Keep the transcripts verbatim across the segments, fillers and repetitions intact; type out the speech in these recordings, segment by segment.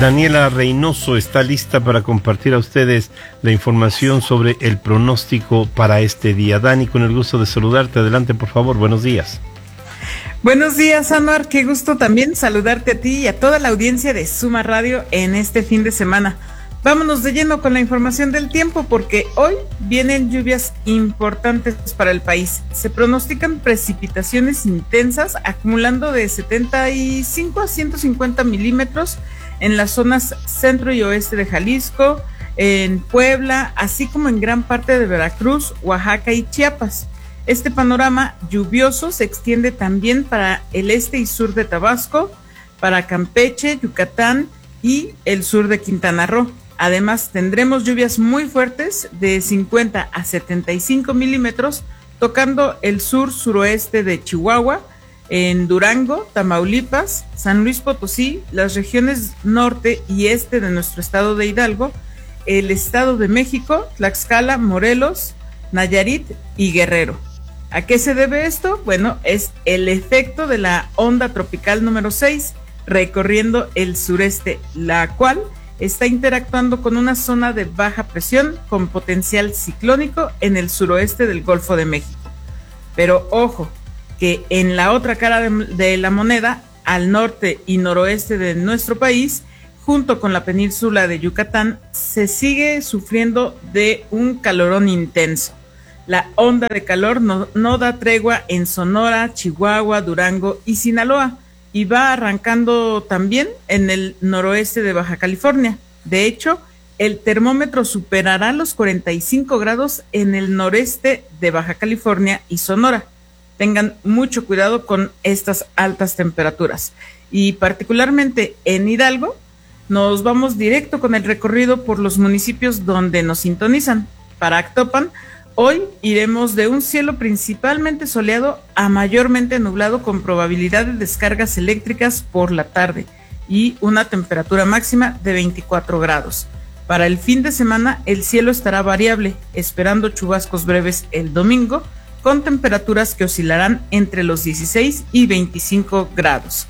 Daniela Reynoso está lista para compartir a ustedes la información sobre el pronóstico para este día. Dani, con el gusto de saludarte. Adelante, por favor. Buenos días. Buenos días, Anuar. Qué gusto también saludarte a ti y a toda la audiencia de Suma Radio en este fin de semana. Vámonos de lleno con la información del tiempo porque hoy vienen lluvias importantes para el país. Se pronostican precipitaciones intensas acumulando de setenta y cinco a ciento cincuenta milímetros en las zonas centro y oeste de Jalisco, en Puebla, así como en gran parte de Veracruz, Oaxaca y Chiapas. Este panorama lluvioso se extiende también para el este y sur de Tabasco, para Campeche, Yucatán y el sur de Quintana Roo. Además, tendremos lluvias muy fuertes de cincuenta a setenta y cinco milímetros, tocando el sur-suroeste de Chihuahua, en Durango, Tamaulipas, San Luis Potosí, las regiones norte y este de nuestro estado de Hidalgo, el estado de México, Tlaxcala, Morelos, Nayarit y Guerrero. ¿A qué se debe esto? Bueno, es el efecto de la onda tropical número seis recorriendo el sureste, la cual está interactuando con una zona de baja presión con potencial ciclónico en el suroeste del Golfo de México. Pero ojo, que en la otra cara de, de la moneda, al norte y noroeste de nuestro país, junto con la península de Yucatán, se sigue sufriendo de un calorón intenso. La onda de calor no, no da tregua en Sonora, Chihuahua, Durango y Sinaloa, y va arrancando también en el noroeste de Baja California. De hecho, el termómetro superará los cuarenta y cinco grados en el noreste de Baja California y Sonora. Tengan mucho cuidado con estas altas temperaturas. Y particularmente en Hidalgo, nos vamos directo con el recorrido por los municipios donde nos sintonizan. Para Actopan, hoy iremos de un cielo principalmente soleado a mayormente nublado con probabilidad de descargas eléctricas por la tarde y una temperatura máxima de veinticuatro grados. Para el fin de semana el cielo estará variable, esperando chubascos breves el domingo con temperaturas que oscilarán entre los dieciséis y veinticinco grados.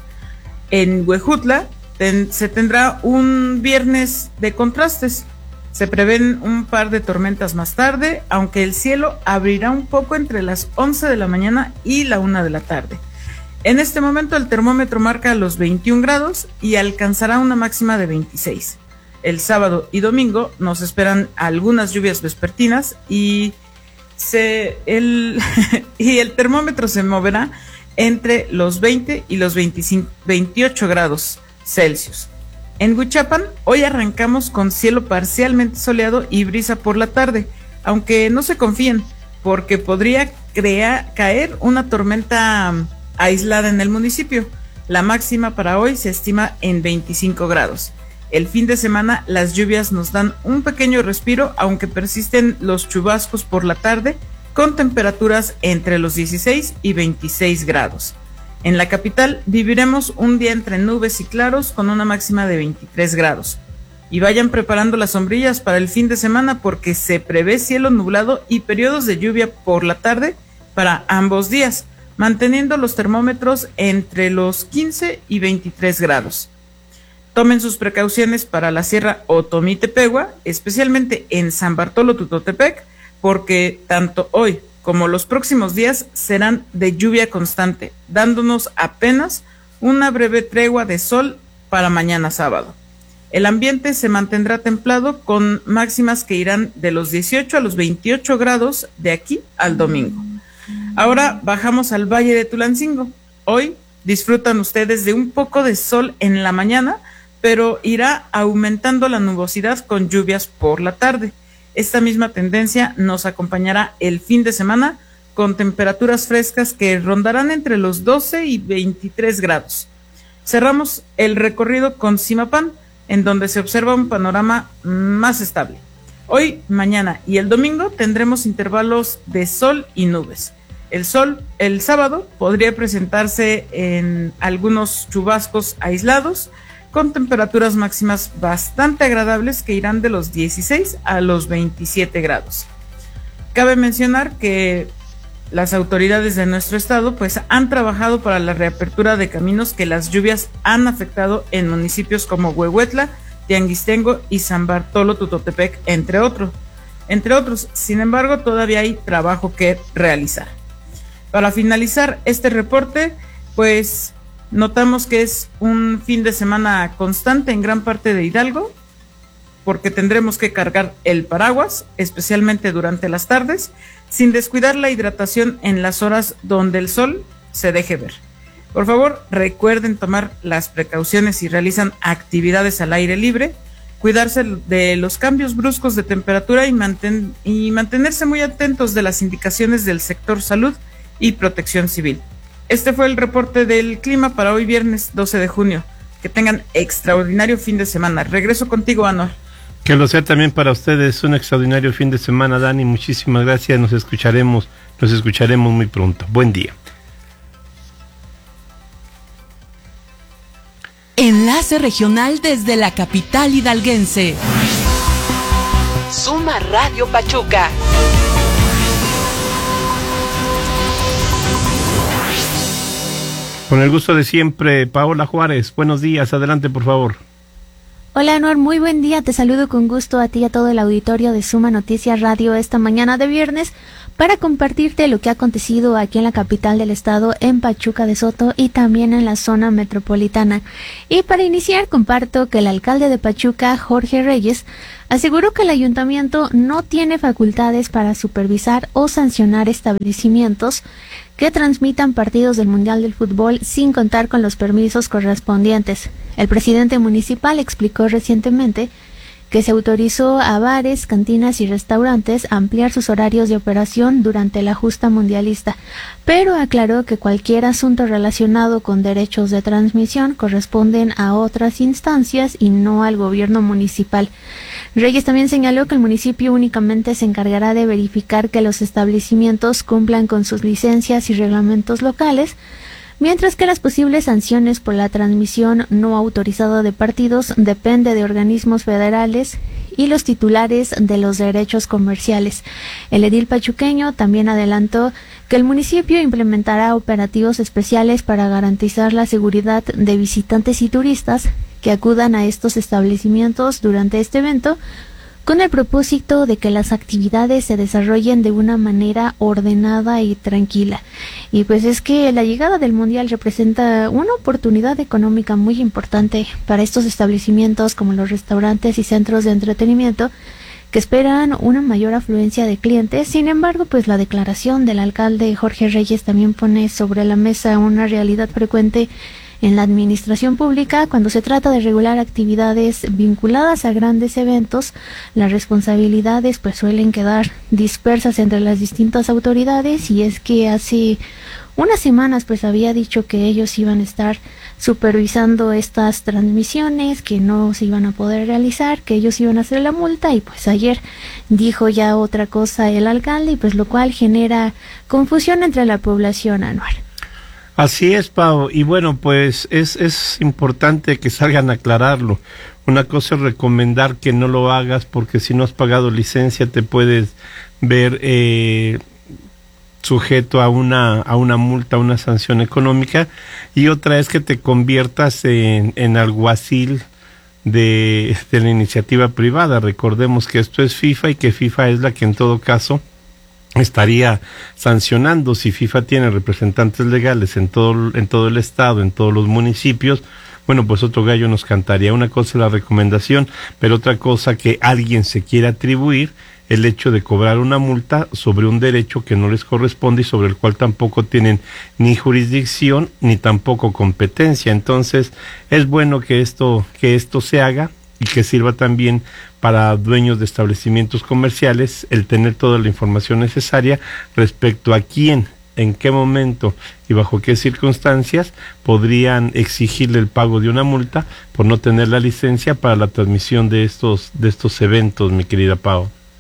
En Huejutla ten, se tendrá un viernes de contrastes. Se prevén un par de tormentas más tarde, aunque el cielo abrirá un poco entre las once de la mañana y la una de la tarde. En este momento el termómetro marca los veintiún grados y alcanzará una máxima de veintiséis. El sábado y domingo nos esperan algunas lluvias vespertinas y, se, el, y el termómetro se moverá entre los veinte y los veinticinco, veintiocho grados Celsius. En Huichapan, hoy arrancamos con cielo parcialmente soleado y brisa por la tarde, aunque no se confíen, porque podría crear, caer una tormenta aislada en el municipio. La máxima para hoy se estima en veinticinco grados. El fin de semana las lluvias nos dan un pequeño respiro, aunque persisten los chubascos por la tarde, con temperaturas entre los dieciséis y veintiséis grados. En la capital viviremos un día entre nubes y claros con una máxima de veintitrés grados. Y vayan preparando las sombrillas para el fin de semana porque se prevé cielo nublado y periodos de lluvia por la tarde para ambos días, manteniendo los termómetros entre los quince y veintitrés grados. Tomen sus precauciones para la Sierra Otomí-Tepehua, especialmente en San Bartolo Tutotepec, porque tanto hoy como los próximos días serán de lluvia constante, dándonos apenas una breve tregua de sol para mañana sábado. El ambiente se mantendrá templado con máximas que irán de los dieciocho a los veintiocho grados de aquí al domingo. Ahora bajamos al Valle de Tulancingo. Hoy disfrutan ustedes de un poco de sol en la mañana, pero irá aumentando la nubosidad con lluvias por la tarde. Esta misma tendencia nos acompañará el fin de semana con temperaturas frescas que rondarán entre los doce y veintitrés grados. Cerramos el recorrido con Zimapán, en donde se observa un panorama más estable. Hoy, mañana y el domingo tendremos intervalos de sol y nubes. El sol, el sábado, podría presentarse en algunos chubascos aislados, con temperaturas máximas bastante agradables que irán de los dieciséis a los veintisiete grados. Cabe mencionar que Las autoridades de nuestro estado pues han trabajado para la reapertura de caminos que las lluvias han afectado en municipios como Huehuetla, Tianguistengo y San Bartolo Tutotepec, entre otros. Entre otros, sin embargo, todavía hay trabajo que realizar. Para finalizar este reporte, pues notamos que es un fin de semana constante en gran parte de Hidalgo, porque tendremos que cargar el paraguas, especialmente durante las tardes, sin descuidar la hidratación en las horas donde el sol se deje ver. Por favor, recuerden tomar las precauciones si realizan actividades al aire libre, cuidarse de los cambios bruscos de temperatura y, manten- y mantenerse muy atentos de las indicaciones del sector salud y protección civil. Este fue el reporte del clima para hoy viernes doce de junio. Que tengan extraordinario fin de semana. Regreso contigo, Anuar. Que lo sea también para ustedes un extraordinario fin de semana, Dani. Muchísimas gracias. Nos escucharemos, nos escucharemos muy pronto. Buen día. Enlace regional desde la capital hidalguense. Suma Radio Pachuca. Con el gusto de siempre, Paola Juárez. Buenos días, adelante por favor. Hola, Anuar, muy buen día. Te saludo con gusto a ti y a todo el auditorio de Suma Noticias Radio esta mañana de viernes para compartirte lo que ha acontecido aquí en la capital del estado, en Pachuca de Soto y también en la zona metropolitana. Y para iniciar, comparto que el alcalde de Pachuca, Jorge Reyes, aseguró que el ayuntamiento no tiene facultades para supervisar o sancionar establecimientos que transmitan partidos del Mundial del Fútbol sin contar con los permisos correspondientes. El presidente municipal explicó recientemente que se autorizó a bares, cantinas y restaurantes a ampliar sus horarios de operación durante la justa mundialista, pero aclaró que cualquier asunto relacionado con derechos de transmisión corresponden a otras instancias y no al gobierno municipal. Reyes también señaló que el municipio únicamente se encargará de verificar que los establecimientos cumplan con sus licencias y reglamentos locales, mientras que las posibles sanciones por la transmisión no autorizada de partidos depende de organismos federales y los titulares de los derechos comerciales. El edil pachuqueño también adelantó que el municipio implementará operativos especiales para garantizar la seguridad de visitantes y turistas que acudan a estos establecimientos durante este evento, con el propósito de que las actividades se desarrollen de una manera ordenada y tranquila. Y pues es que la llegada del Mundial representa una oportunidad económica muy importante para estos establecimientos como los restaurantes y centros de entretenimiento, que esperan una mayor afluencia de clientes. Sin embargo, pues la declaración del alcalde Jorge Reyes también pone sobre la mesa una realidad frecuente en la administración pública. Cuando se trata de regular actividades vinculadas a grandes eventos, las responsabilidades pues suelen quedar dispersas entre las distintas autoridades, y es que hace unas semanas pues había dicho que ellos iban a estar supervisando estas transmisiones, que no se iban a poder realizar, que ellos iban a hacer la multa, y pues ayer dijo ya otra cosa el alcalde, y pues lo cual genera confusión entre la población, Anuar. Así es, Pau, y bueno, pues es, es importante que salgan a aclararlo. Una cosa es recomendar que no lo hagas, porque si no has pagado licencia te puedes ver eh, sujeto a una, a una multa, a una sanción económica, y otra es que te conviertas en, en alguacil de, de la iniciativa privada. Recordemos que esto es FIFA y que FIFA es la que en todo caso estaría sancionando. Si FIFA tiene representantes legales en todo, en todo el estado, en todos los municipios, bueno, pues otro gallo nos cantaría. Una cosa es la recomendación, pero otra cosa que alguien se quiera atribuir el hecho de cobrar una multa sobre un derecho que no les corresponde y sobre el cual tampoco tienen ni jurisdicción ni tampoco competencia. Entonces es bueno que esto, que esto se haga, y que sirva también para dueños de establecimientos comerciales el tener toda la información necesaria respecto a quién, en qué momento y bajo qué circunstancias podrían exigirle el pago de una multa por no tener la licencia para la transmisión de estos, de estos eventos, mi querida Pau.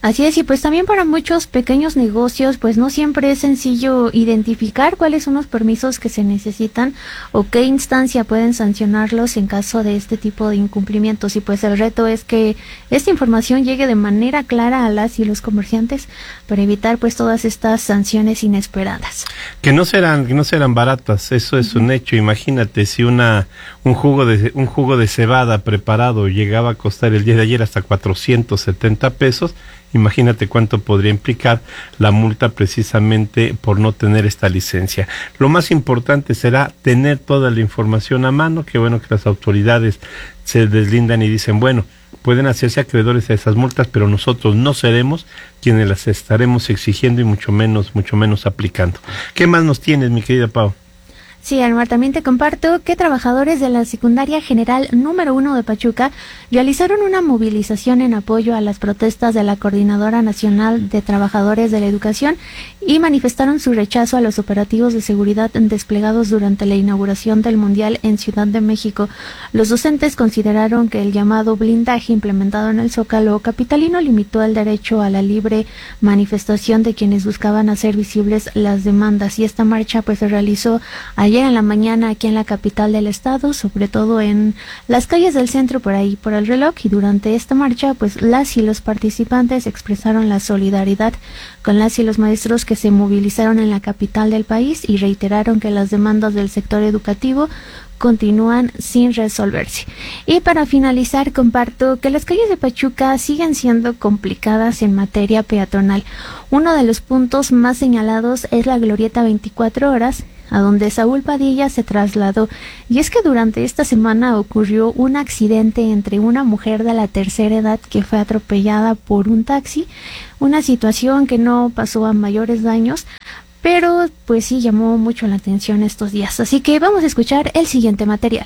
Así es, y pues también para muchos pequeños negocios, pues no siempre es sencillo identificar cuáles son los permisos que se necesitan o qué instancia pueden sancionarlos en caso de este tipo de incumplimientos. Y pues el reto es que esta información llegue de manera clara a las y los comerciantes para evitar pues todas estas sanciones inesperadas. Que no serán, que no serán baratas, eso es un hecho. Imagínate si una un jugo de un jugo de cebada preparado llegaba a costar el día de ayer hasta cuatrocientos setenta pesos. Imagínate cuánto podría implicar la multa precisamente por no tener esta licencia. Lo más importante será tener toda la información a mano. Qué bueno que las autoridades se deslindan y dicen, bueno, pueden hacerse acreedores a esas multas, pero nosotros no seremos quienes las estaremos exigiendo y mucho menos, mucho menos aplicando. ¿Qué más nos tienes, mi querida Pau? Sí, Anuar, también te comparto que trabajadores de la Secundaria General número uno de Pachuca realizaron una movilización en apoyo a las protestas de la Coordinadora Nacional de Trabajadores de la Educación y manifestaron su rechazo a los operativos de seguridad desplegados durante la inauguración del Mundial en Ciudad de México. Los docentes consideraron que el llamado blindaje implementado en el Zócalo capitalino limitó el derecho a la libre manifestación de quienes buscaban hacer visibles las demandas, y esta marcha pues se realizó ayer Ayer en la mañana aquí en la capital del estado, sobre todo en las calles del centro por ahí por el reloj, y durante esta marcha pues las y los participantes expresaron la solidaridad con las y los maestros que se movilizaron en la capital del país y reiteraron que las demandas del sector educativo continúan sin resolverse. Y para finalizar, comparto que las calles de Pachuca siguen siendo complicadas en materia peatonal. Uno de los puntos más señalados es la glorieta veinticuatro horas, a donde Saúl Padilla se trasladó. Y es que durante esta semana ocurrió un accidente entre una mujer de la tercera edad que fue atropellada por un taxi, una situación que no pasó a mayores daños, pero pues sí llamó mucho la atención estos días. Así que vamos a escuchar el siguiente material.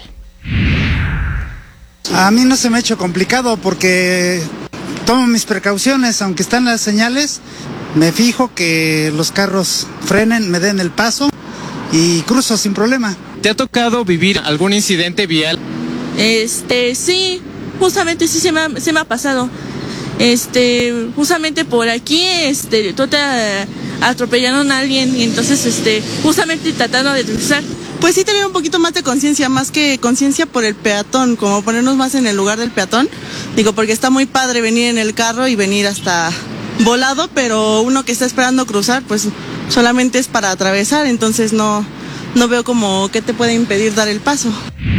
A mí no se me ha hecho complicado porque tomo mis precauciones, aunque están las señales, me fijo que los carros frenen, me den el paso y cruzo sin problema. ¿Te ha tocado vivir algún incidente vial? Este, sí, justamente sí se me ha, se me ha pasado. Este, justamente por aquí, este, te atropellaron a alguien y entonces, este, justamente tratando de cruzar. Pues sí tener un poquito más de conciencia, más que conciencia por el peatón, como ponernos más en el lugar del peatón. Digo, porque está muy padre venir en el carro y venir hasta volado, pero uno que está esperando cruzar, pues solamente es para atravesar, entonces no, no veo como qué te puede impedir dar el paso.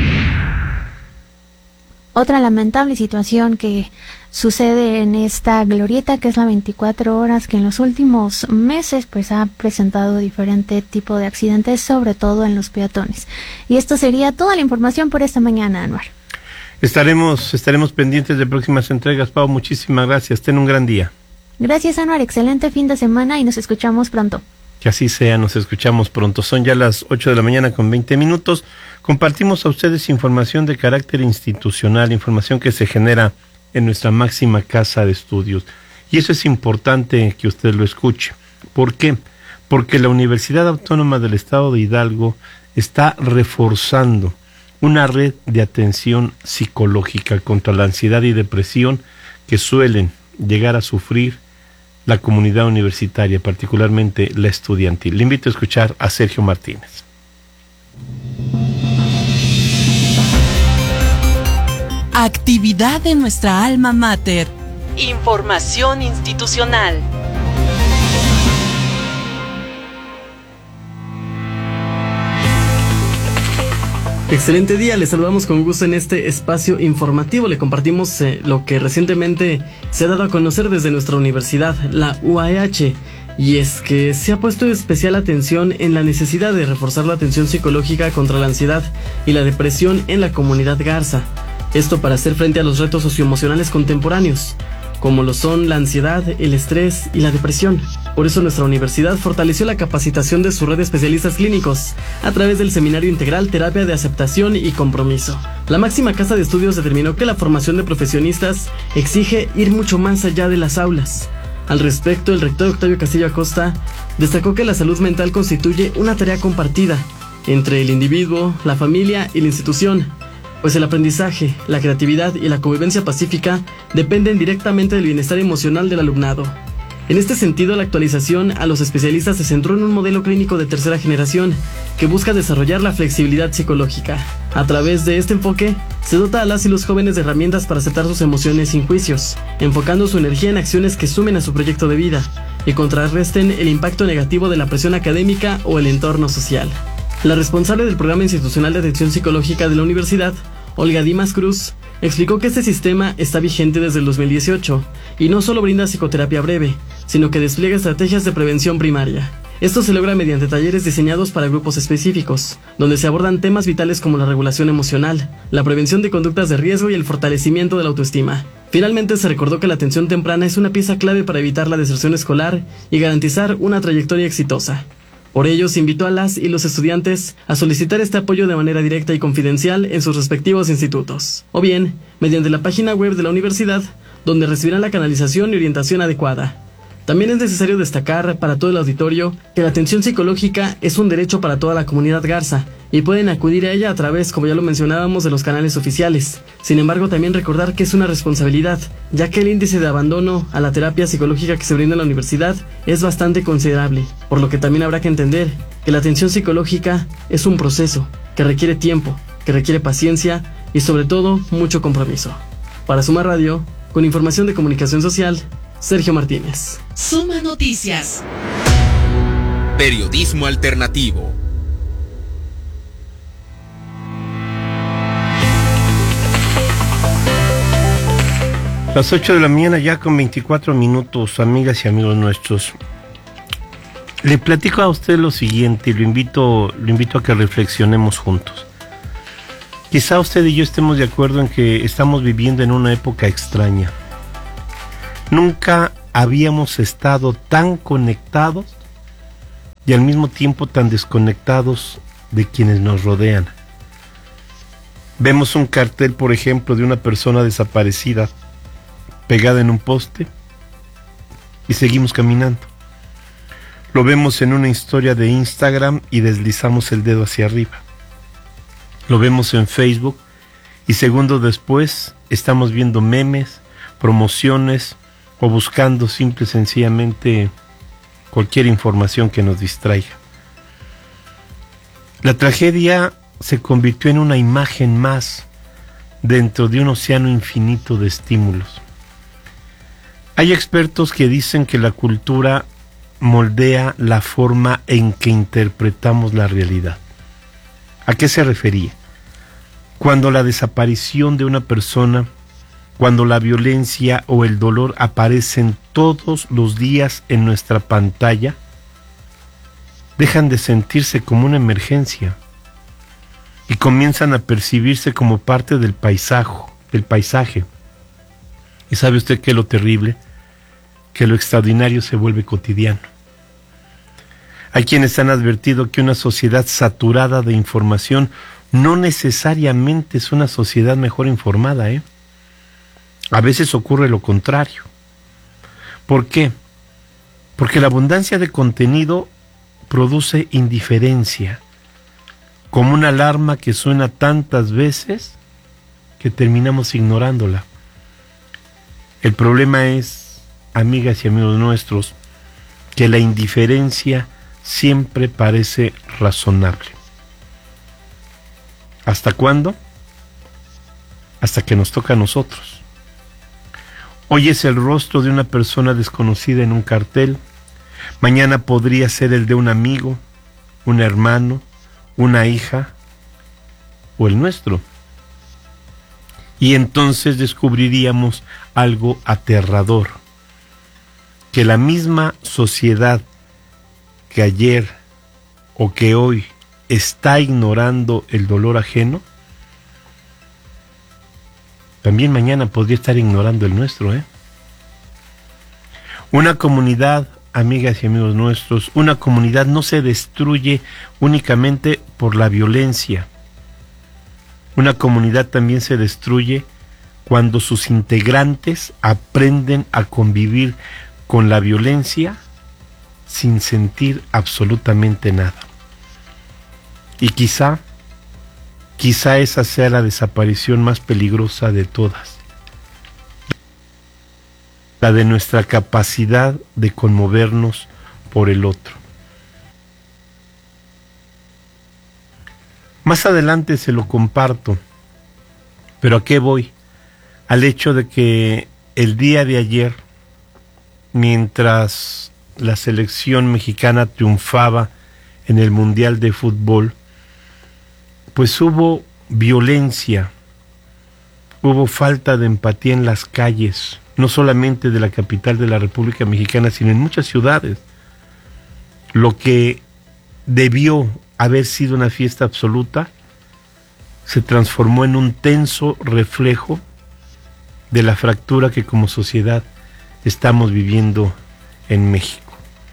Otra lamentable situación que sucede en esta glorieta, que es la veinticuatro horas, que en los últimos meses pues ha presentado diferente tipo de accidentes, sobre todo en los peatones. Y esto sería toda la información por esta mañana, Anuar. Estaremos, estaremos pendientes de próximas entregas, Pau. Muchísimas gracias. Ten un gran día. Gracias, Anuar. Excelente fin de semana y nos escuchamos pronto. Que así sea, nos escuchamos pronto. Son ya las ocho de la mañana con veinte minutos. Compartimos a ustedes información de carácter institucional, información que se genera en nuestra máxima casa de estudios. Y eso es importante que usted lo escuche. ¿Por qué? Porque la Universidad Autónoma del Estado de Hidalgo está reforzando una red de atención psicológica contra la ansiedad y depresión que suelen llegar a sufrir la comunidad universitaria, particularmente la estudiantil. Le invito a escuchar a Sergio Martínez. Actividad de nuestra alma mater. Información institucional. Excelente día, les saludamos con gusto en este espacio informativo. Le compartimos eh, lo que recientemente se ha dado a conocer desde nuestra universidad, la U A E H, y es que se ha puesto especial atención en la necesidad de reforzar la atención psicológica contra la ansiedad y la depresión en la comunidad Garza. Esto para hacer frente a los retos socioemocionales contemporáneos, como lo son la ansiedad, el estrés y la depresión. Por eso nuestra universidad fortaleció la capacitación de su red de especialistas clínicos a través del Seminario Integral Terapia de Aceptación y Compromiso. La máxima casa de estudios determinó que la formación de profesionistas exige ir mucho más allá de las aulas. Al respecto, el rector Octavio Castillo Acosta destacó que la salud mental constituye una tarea compartida entre el individuo, la familia y la institución, pues el aprendizaje, la creatividad y la convivencia pacífica dependen directamente del bienestar emocional del alumnado. En este sentido, la actualización a los especialistas se centró en un modelo clínico de tercera generación que busca desarrollar la flexibilidad psicológica. A través de este enfoque, se dota a las y los jóvenes de herramientas para aceptar sus emociones sin juicios, enfocando su energía en acciones que sumen a su proyecto de vida y contrarresten el impacto negativo de la presión académica o el entorno social. La responsable del Programa Institucional de Atención Psicológica de la Universidad, Olga Dimas Cruz, explicó que este sistema está vigente desde el dos mil dieciocho y no solo brinda psicoterapia breve, sino que despliega estrategias de prevención primaria. Esto se logra mediante talleres diseñados para grupos específicos, donde se abordan temas vitales como la regulación emocional, la prevención de conductas de riesgo y el fortalecimiento de la autoestima. Finalmente, se recordó que la atención temprana es una pieza clave para evitar la deserción escolar y garantizar una trayectoria exitosa. Por ello, se invitó a las y los estudiantes a solicitar este apoyo de manera directa y confidencial en sus respectivos institutos, o bien, mediante la página web de la universidad, donde recibirán la canalización y orientación adecuada. También es necesario destacar para todo el auditorio que la atención psicológica es un derecho para toda la comunidad Garza y pueden acudir a ella a través, como ya lo mencionábamos, de los canales oficiales. Sin embargo, también recordar que es una responsabilidad, ya que el índice de abandono a la terapia psicológica que se brinda en la universidad es bastante considerable, por lo que también habrá que entender que la atención psicológica es un proceso que requiere tiempo, que requiere paciencia y sobre todo mucho compromiso. Para Suma Radio, con información de comunicación social, Sergio Martínez. Suma Noticias. Periodismo alternativo. Las ocho de la mañana ya con veinticuatro minutos, amigas y amigos nuestros. Le platico a usted lo siguiente y lo invito, lo invito a que reflexionemos juntos. Quizá usted y yo estemos de acuerdo en que estamos viviendo en una época extraña. Nunca habíamos estado tan conectados y al mismo tiempo tan desconectados de quienes nos rodean. Vemos un cartel, por ejemplo, de una persona desaparecida pegada en un poste y seguimos caminando. Lo vemos en una historia de Instagram y deslizamos el dedo hacia arriba. Lo vemos en Facebook y segundos después estamos viendo memes, promociones o buscando simple y sencillamente cualquier información que nos distraiga. La tragedia se convirtió en una imagen más dentro de un océano infinito de estímulos. Hay expertos que dicen que la cultura moldea la forma en que interpretamos la realidad. ¿A qué se refería? Cuando la desaparición de una persona, cuando la violencia o el dolor aparecen todos los días en nuestra pantalla, dejan de sentirse como una emergencia y comienzan a percibirse como parte del paisaje, del paisaje. ¿Y sabe usted qué es lo terrible? Que lo extraordinario se vuelve cotidiano. Hay quienes han advertido que una sociedad saturada de información no necesariamente es una sociedad mejor informada, ¿eh? A veces ocurre lo contrario. ¿Por qué? Porque la abundancia de contenido produce indiferencia, como una alarma que suena tantas veces que terminamos ignorándola. El problema es, amigas y amigos nuestros, que la indiferencia siempre parece razonable. ¿Hasta cuándo? Hasta que nos toca a nosotros. Hoy es el rostro de una persona desconocida en un cartel. Mañana podría ser el de un amigo, un hermano, una hija o el nuestro. Y entonces descubriríamos algo aterrador, que la misma sociedad que ayer o que hoy está ignorando el dolor ajeno, también mañana podría estar ignorando el nuestro, ¿eh? Una comunidad, amigas y amigos nuestros, una comunidad no se destruye únicamente por la violencia. Una comunidad también se destruye cuando sus integrantes aprenden a convivir con la violencia sin sentir absolutamente nada. Y quizá quizá esa sea la desaparición más peligrosa de todas, la de nuestra capacidad de conmovernos por el otro. Más adelante se lo comparto, pero ¿a qué voy? Al hecho de que el día de ayer, mientras la selección mexicana triunfaba en el Mundial de Fútbol, pues hubo violencia, hubo falta de empatía en las calles, no solamente de la capital de la República Mexicana, sino en muchas ciudades. Lo que debió haber sido una fiesta absoluta se transformó en un tenso reflejo de la fractura que como sociedad estamos viviendo en México.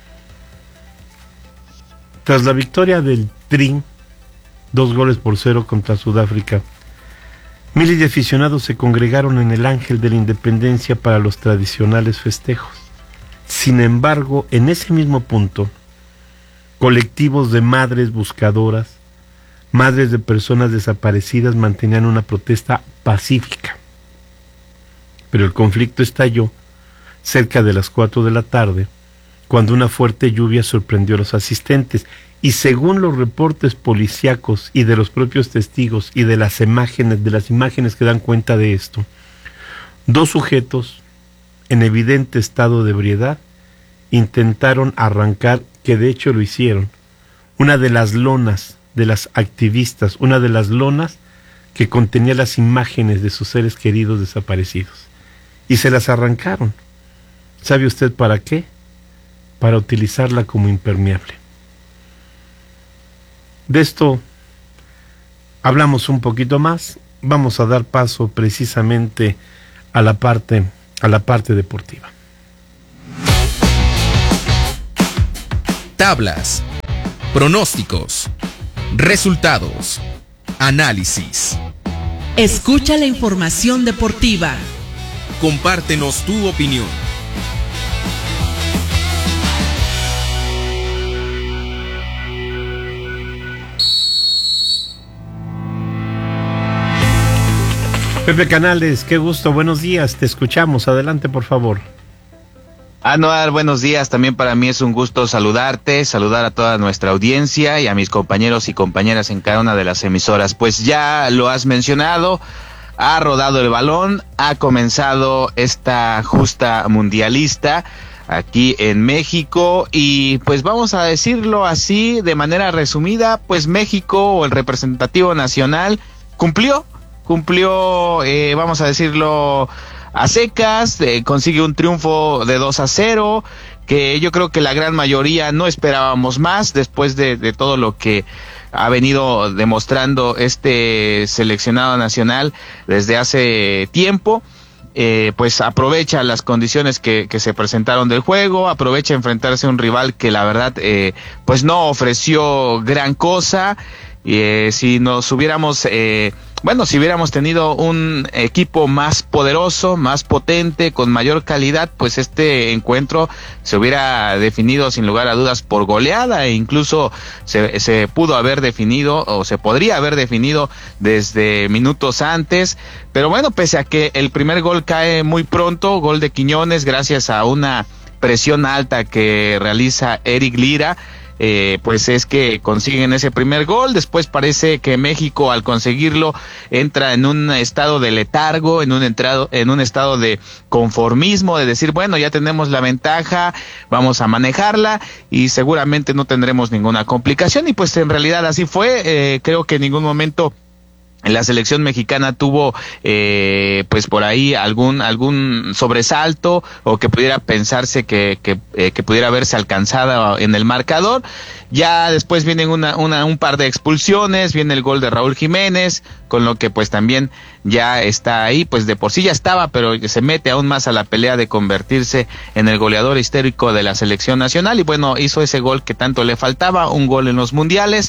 Tras la victoria del Tri, dos goles por cero contra Sudáfrica, miles de aficionados se congregaron en el Ángel de la Independencia para los tradicionales festejos. Sin embargo, en ese mismo punto, colectivos de madres buscadoras, madres de personas desaparecidas mantenían una protesta pacífica. Pero el conflicto estalló cerca de las cuatro de la tarde, cuando una fuerte lluvia sorprendió a los asistentes, y según los reportes policíacos y de los propios testigos y de las imágenes, de las imágenes que dan cuenta de esto, dos sujetos en evidente estado de ebriedad intentaron arrancar, que de hecho lo hicieron, una de las lonas de las activistas, una de las lonas que contenía las imágenes de sus seres queridos desaparecidos, y se las arrancaron. ¿Sabe usted para qué? Para utilizarla como impermeable. De esto hablamos un poquito más. Vamos a dar paso precisamente a la parte, a la parte deportiva. Tablas, pronósticos, resultados, análisis. Escucha la información deportiva. Compártenos tu opinión. Pepe Canales, qué gusto, buenos días, te escuchamos, adelante por favor. Anuar, buenos días, también para mí es un gusto saludarte, saludar a toda nuestra audiencia y a mis compañeros y compañeras en cada una de las emisoras. Pues ya lo has mencionado, ha rodado el balón, ha comenzado esta justa mundialista aquí en México y pues vamos a decirlo así de manera resumida, pues México o el representativo nacional cumplió, cumplió, eh, vamos a decirlo a secas, eh, consigue un triunfo de dos a cero, que yo creo que la gran mayoría no esperábamos más después de, de todo lo que ha venido demostrando este seleccionado nacional desde hace tiempo. Eh, pues aprovecha las condiciones que, que se presentaron del juego, aprovecha enfrentarse a un rival que la verdad eh, pues no ofreció gran cosa. Eh, si nos hubiéramos, eh, bueno, si hubiéramos tenido un equipo más poderoso, más potente, con mayor calidad, pues este encuentro se hubiera definido sin lugar a dudas por goleada e incluso se, se pudo haber definido o se podría haber definido desde minutos antes. Pero bueno, pese a que el primer gol cae muy pronto, gol de Quiñones, gracias a una presión alta que realiza Eric Lira, Eh, pues es que consiguen ese primer gol. Después parece que México al conseguirlo entra en un estado de letargo, en un entrado, en un estado de conformismo, de decir, bueno, ya tenemos la ventaja, vamos a manejarla y seguramente no tendremos ninguna complicación, y pues en realidad así fue. Eh, creo que en ningún momento la selección mexicana tuvo eh, pues por ahí algún algún sobresalto o que pudiera pensarse que que, eh, que pudiera haberse alcanzado en el marcador. Ya después vienen una, una un par de expulsiones, viene el gol de Raúl Jiménez, con lo que pues también ya está ahí, pues de por sí ya estaba, pero se mete aún más a la pelea de convertirse en el goleador histórico de la selección nacional, y bueno, hizo ese gol que tanto le faltaba, un gol en los mundiales.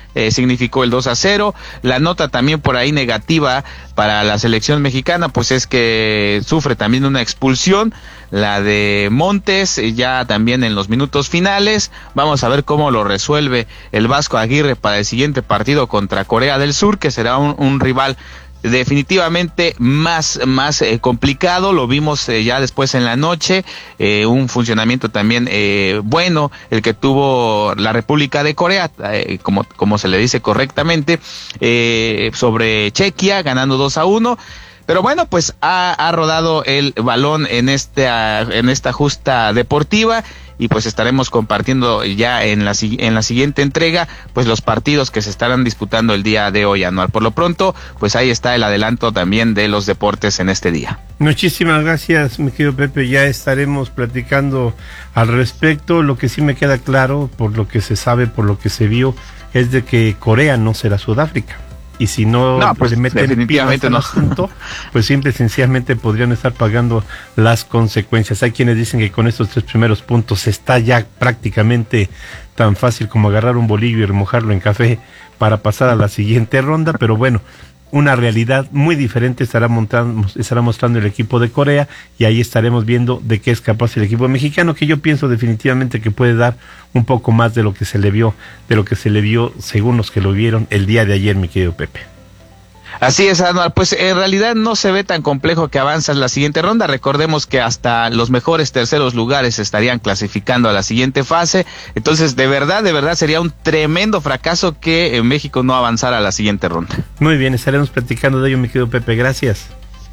eh, significó el dos a cero. La nota también por ahí negativa para la selección mexicana, pues es que sufre también una expulsión, la de Montes, eh, ya también en los minutos finales. Vamos a ver cómo lo resuelve el Vasco Aguirre para el siguiente partido contra Corea del Sur, que será un, un rival definitivamente más más eh, complicado. Lo vimos eh, ya después en la noche, eh, un funcionamiento también eh, bueno el que tuvo la República de Corea, eh, como como se le dice correctamente, eh, sobre Chequia, ganando dos a uno. Pero bueno, pues ha, ha rodado el balón en esta en esta justa deportiva, y pues estaremos compartiendo ya en la en la siguiente entrega pues los partidos que se estarán disputando el día de hoy, Anuar. Por lo pronto, pues ahí está el adelanto también de los deportes en este día. Muchísimas gracias, mi querido Pepe, ya estaremos platicando al respecto. Lo que sí me queda claro, por lo que se sabe, por lo que se vio, es de que Corea no será Sudáfrica. Y si no, no pues, le meten definitivamente al no. asunto, pues simple y sencillamente podrían estar pagando las consecuencias. Hay quienes dicen que con estos tres primeros puntos está ya prácticamente tan fácil como agarrar un bolillo y remojarlo en café para pasar a la siguiente ronda, pero bueno, una realidad muy diferente estará montando, estará mostrando el equipo de Corea, y ahí estaremos viendo de qué es capaz el equipo mexicano, que yo pienso definitivamente que puede dar un poco más de lo que se le vio, de lo que se le vio según los que lo vieron el día de ayer, mi querido Pepe. Así es, Anuar, pues en realidad no se ve tan complejo que avanza en la siguiente ronda. Recordemos que hasta los mejores terceros lugares estarían clasificando a la siguiente fase. Entonces, de verdad, de verdad sería un tremendo fracaso que en México no avanzara a la siguiente ronda. Muy bien, estaremos platicando de ello, mi querido Pepe, gracias.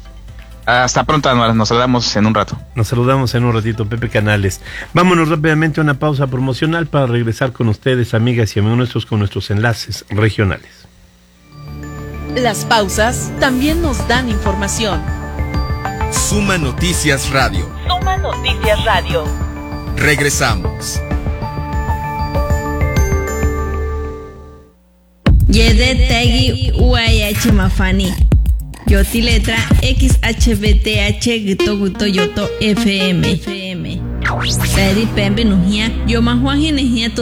Hasta pronto, Anuar, nos saludamos en un rato. Nos saludamos en un ratito, Pepe Canales. Vámonos rápidamente a una pausa promocional para regresar con ustedes, amigas y amigos nuestros, con nuestros enlaces regionales. Las pausas también nos dan información. Suma Noticias Radio. Suma Noticias Radio. Regresamos. Yede Tegi U I H Mafani. Yoti letra X H B T H Gito Guto Yoto F M. Seri Pembe Nujia. Yo Mahuaji Nejia.